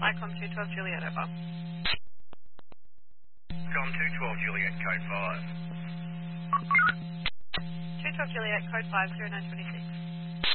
Icom 212 Juliet, over. Com 212 Juliet, code 5. 212 Juliet, code 5, 0926.